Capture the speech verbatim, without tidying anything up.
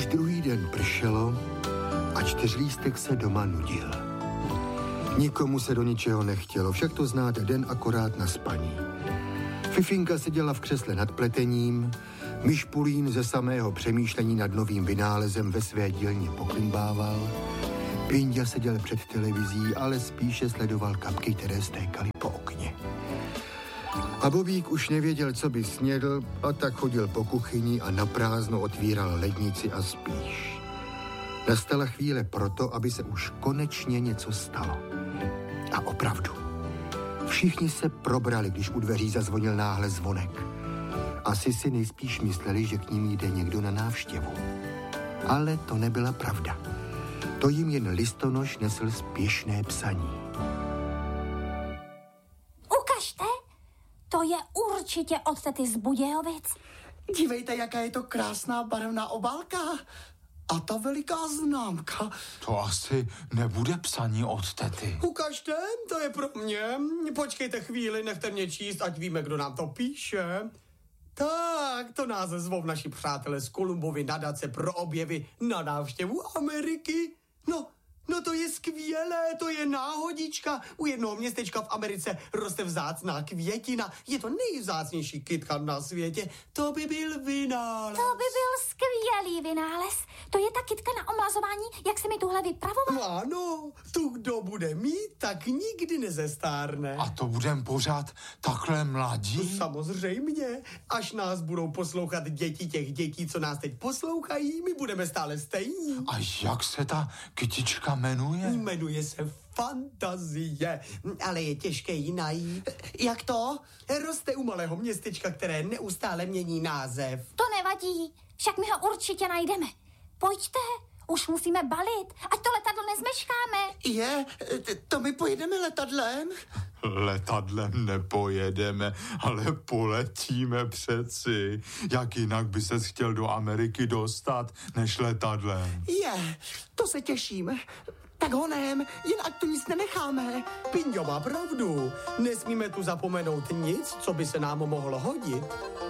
Už druhý den pršelo a čtyřlístek se doma nudil. Nikomu se do ničeho nechtělo, však to znáte, den akorát na spaní. Fifinka seděla v křesle nad pletením, Myšpulín ze samého přemýšlení nad novým vynálezem ve své dílně poklimbával, Pinďa seděl před televizí, ale spíše sledoval kapky, které stékaly po okně. A Bobík už nevěděl, co by snědl, a tak chodil po kuchyni a naprázdno otvíral lednici a spíš. Nastala chvíle proto, aby se už konečně něco stalo. A opravdu. Všichni se probrali, když u dveří zazvonil náhle zvonek. Asi si nejspíš mysleli, že k ním jde někdo na návštěvu. Ale to nebyla pravda. To jim jen listonoš nesl spěšné psaní. Ukažte, to je určitě od tety z Budějovic. Dívejte, jaká je to krásná barevná obálka. A ta veliká známka. To asi nebude psaní od tety. Ukažte, to je pro mě. Počkejte chvíli, nechte mě číst, ať víme, kdo nám to píše. Tak, to nás zvou naši přátelé z Kolumbovy nadace pro objevy na návštěvu Ameriky. No, no to je skvělé, to je náhodička. U jednoho městečka v Americe roste vzácná květina. Je to nejvzácnější kytka na světě. To by byl vynález. To by byl skvělý vynález. To je ta kytka na omlazování, jak se mi tuhle vypravoval. Ano, tu kdo bude mít, tak nikdy nezestárne. A to budem pořád takhle mladí? Samozřejmě, až nás budou poslouchat děti těch dětí, co nás teď poslouchají, my budeme stále stejní. A jak se ta kytička jmenuje? Jmenuje se Fantazie, ale je těžké ji najít. Jak to? Roste u malého městečka, které neustále mění název. To nevadí, však my ho určitě najdeme. Pojďte, už musíme balit, ať to letadlo nezmeškáme. Je, to my pojedeme letadlem? Letadlem nepojedeme, ale poletíme přeci. Jak jinak by ses chtěl do Ameriky dostat, než letadlem? Je, to se těším. Tak honem, jen ať tu nic nenecháme. Pinďo má pravdu. Nesmíme tu zapomenout nic, co by se nám mohlo hodit.